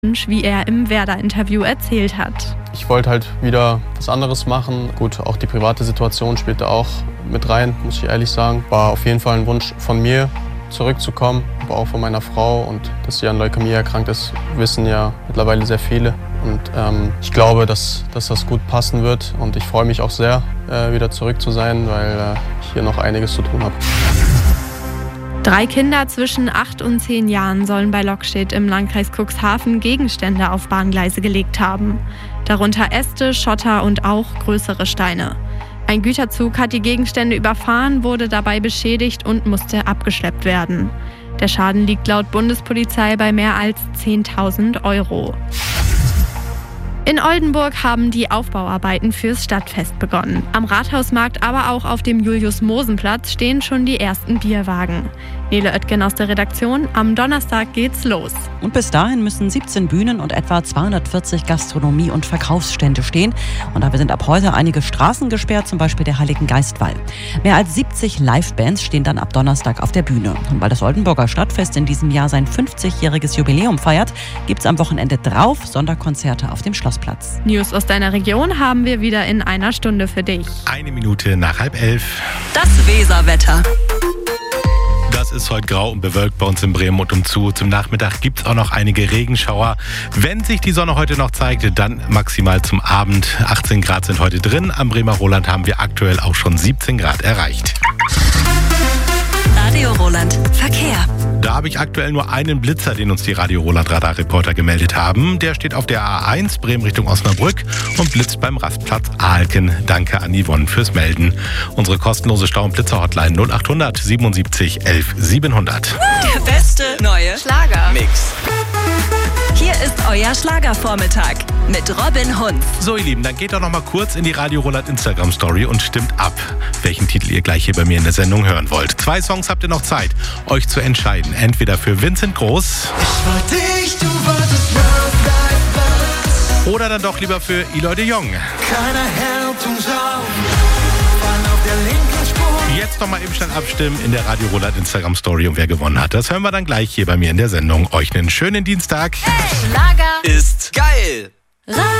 wie er im Werder-Interview erzählt hat. Ich wollte halt wieder was anderes machen. Gut, auch die private Situation spielte auch mit rein, muss ich ehrlich sagen. War auf jeden Fall ein Wunsch von mir, zurückzukommen, aber auch von meiner Frau. Und dass sie an Leukämie erkrankt ist, wissen ja mittlerweile sehr viele. Und ich glaube, dass das gut passen wird. Und ich freue mich auch sehr, wieder zurück zu sein, weil ich hier noch einiges zu tun habe. 3 Kinder zwischen 8 und 10 Jahren sollen bei Lockstedt im Landkreis Cuxhaven Gegenstände auf Bahngleise gelegt haben. Darunter Äste, Schotter und auch größere Steine. Ein Güterzug hat die Gegenstände überfahren, wurde dabei beschädigt und musste abgeschleppt werden. Der Schaden liegt laut Bundespolizei bei mehr als 10.000 €. In Oldenburg haben die Aufbauarbeiten fürs Stadtfest begonnen. Am Rathausmarkt, aber auch auf dem Julius-Mosen-Platz stehen schon die ersten Bierwagen. Nele Oettgen aus der Redaktion, am Donnerstag geht's los. Und bis dahin müssen 17 Bühnen und etwa 240 Gastronomie- und Verkaufsstände stehen. Und dabei sind ab heute einige Straßen gesperrt, zum Beispiel der Heiligengeistwall. Mehr als 70 Live-Bands stehen dann ab Donnerstag auf der Bühne. Und weil das Oldenburger Stadtfest in diesem Jahr sein 50-jähriges Jubiläum feiert, gibt's am Wochenende drauf Sonderkonzerte auf dem Schlossplatz. News aus deiner Region haben wir wieder in einer Stunde für dich. 1 nach 10:30. Das Weserwetter. Das ist heute grau und bewölkt bei uns in Bremen und umzu. Zum Nachmittag gibt es auch noch einige Regenschauer. Wenn sich die Sonne heute noch zeigt, dann maximal zum Abend. 18 Grad sind heute drin. Am Bremer Roland haben wir aktuell auch schon 17 Grad erreicht. Radio Roland Verkehr. Da habe ich aktuell nur einen Blitzer, den uns die Radio Roland Radarreporter gemeldet haben. Der steht auf der A1 Bremen Richtung Osnabrück und blitzt beim Rastplatz Ahlken. Danke an Yvonne fürs Melden. Unsere kostenlose Stau- und Blitzer-Hotline 0800 77 11 700. Der beste neue Schlager-Mix. Hier ist euer Schlagervormittag mit Robin Hunz. So ihr Lieben, dann geht doch noch mal kurz in die Radio Roland Instagram-Story und stimmt ab, welchen Titel ihr gleich hier bei mir in der Sendung hören wollt. 2 Songs habt ihr noch Zeit, euch zu entscheiden. Entweder für Vincent Groß oder dann doch lieber für Eloy de Jong. Jetzt noch mal eben schnell abstimmen in der Radio Roland Instagram-Story und wer gewonnen hat. Das hören wir dann gleich hier bei mir in der Sendung. Euch einen schönen Dienstag. Hey, Schlager Ist geil.